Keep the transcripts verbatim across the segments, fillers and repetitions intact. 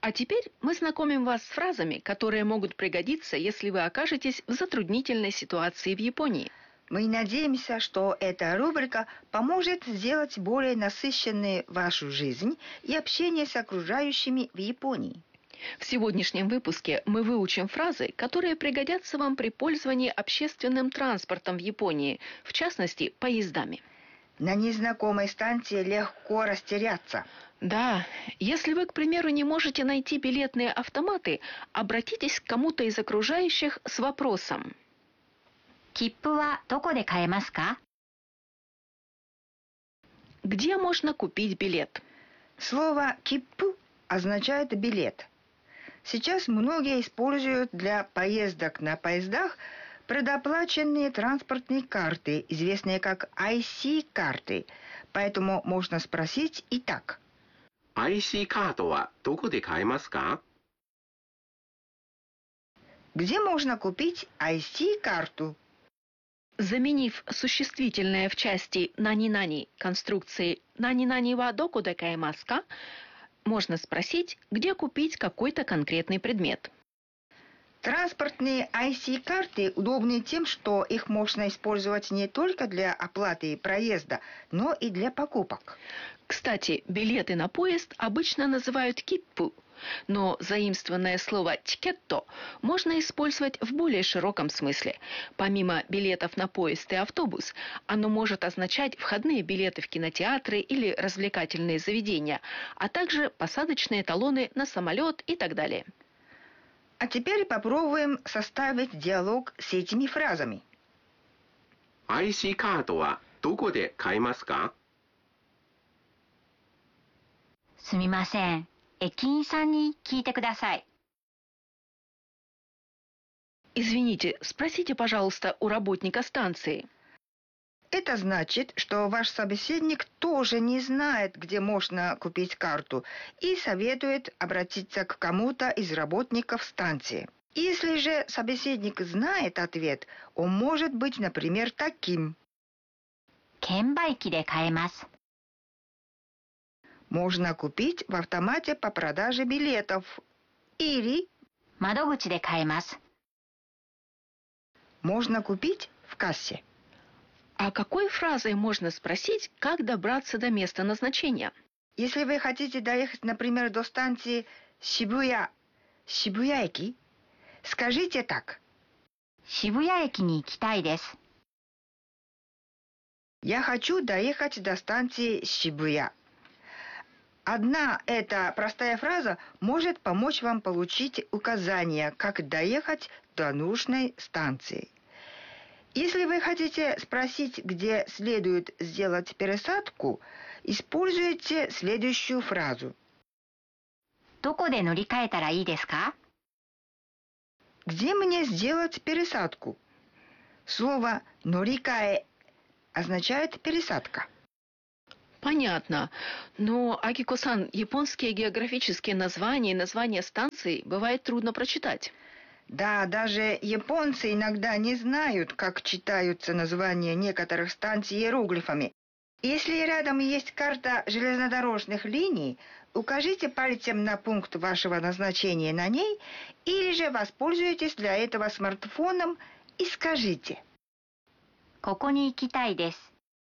А теперь мы знакомим вас с фразами, которые могут пригодиться, если вы окажетесь в затруднительной ситуации в Японии. Мы надеемся, что эта рубрика поможет сделать более насыщенной вашу жизнь и общение с окружающими в Японии. В сегодняшнем выпуске мы выучим фразы, которые пригодятся вам при пользовании общественным транспортом в Японии, в частности, поездами. На незнакомой станции легко растеряться. Да, если вы, к примеру, не можете найти билетные автоматы, обратитесь к кому-то из окружающих с вопросом. 切符はどこで買えますか? Где можно купить билет? Слово «киппу» означает «билет». Сейчас многие используют для поездок на поездах предоплаченные транспортные карты, известные как ай си-карты. Поэтому можно спросить и так. アイシー カードはどこで買えますか? Где можно купить ай си-карту? Заменив существительное в части «нани-нани» конструкции «нани-нани ва доко де каэмасу ка», можно спросить, где купить какой-то конкретный предмет. Транспортные ай си-карты удобны тем, что их можно использовать не только для оплаты проезда, но и для покупок. Кстати, билеты на поезд обычно называют киппу, но заимствованное слово «тикетто» можно использовать в более широком смысле. Помимо билетов на поезд и автобус, оно может означать входные билеты в кинотеатры или развлекательные заведения, а также посадочные талоны на самолет и так далее. А теперь попробуем составить диалог с этими фразами. アイシー カードはどこで買えますか? すみません。駅員さんに聞いてください。 Извините, спросите, пожалуйста, у работника станции. Это значит, что ваш собеседник тоже не знает, где можно купить карту, и советует обратиться к кому-то из работников станции. Если же собеседник знает ответ, он может быть, например, таким. 券売機で買えます。 Можно купить в автомате по продаже билетов. Или 窓口で買えます。 можно купить в кассе. А какой фразой можно спросить, как добраться до места назначения? Если вы хотите доехать, например, до станции Шибуя, Шибуя-эки, скажите так. 渋谷駅に行きたいです。 Я хочу доехать до станции Шибуя. Одна эта простая фраза может помочь вам получить указания, как доехать до нужной станции. Если вы хотите спросить, где следует сделать пересадку, используйте следующую фразу. どこで乗り換えたらいいですか? Где мне сделать пересадку? Слово «норикаэ» означает «пересадка». Понятно. Но, Акико-сан, японские географические названия и названия станций бывает трудно прочитать. Да, даже японцы иногда не знают, как читаются названия некоторых станций иероглифами. Если рядом есть карта железнодорожных линий, укажите пальцем на пункт вашего назначения на ней, или же воспользуйтесь для этого смартфоном и скажите. ここに行きたいです。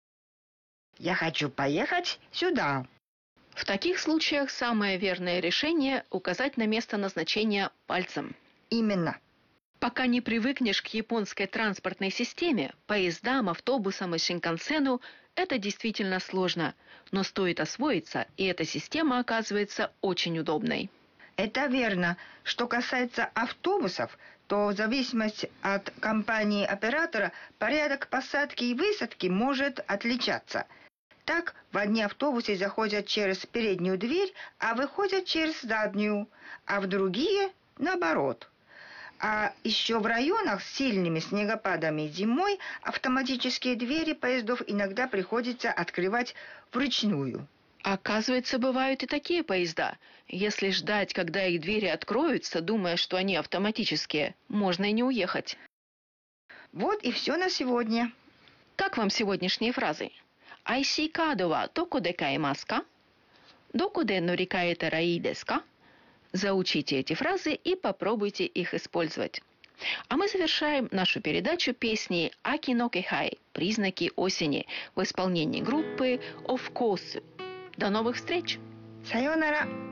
Я хочу поехать сюда. В таких случаях самое верное решение – указать на место назначения пальцем. Именно. Пока не привыкнешь к японской транспортной системе, поездам, автобусам и синкансену, это действительно сложно. Но стоит освоиться, и эта система оказывается очень удобной. Это верно. Что касается автобусов, то в зависимости от компании-оператора порядок посадки и высадки может отличаться. Так, в одни автобусы заходят через переднюю дверь, а выходят через заднюю, а в другие – наоборот. А еще в районах с сильными снегопадами зимой автоматические двери поездов иногда приходится открывать вручную. Оказывается, бывают и такие поезда. Если ждать, когда их двери откроются, думая, что они автоматические, можно и не уехать. Вот и все на сегодня. Как вам сегодняшние фразы? ай си-カードはどこで買えますか? どこで乗り換えたらいいですか? Заучите эти фразы и попробуйте их использовать. А мы завершаем нашу передачу песней «Аки но кехай» «Признаки осени» в исполнении группы «Of Course». До новых встреч! Сайонара!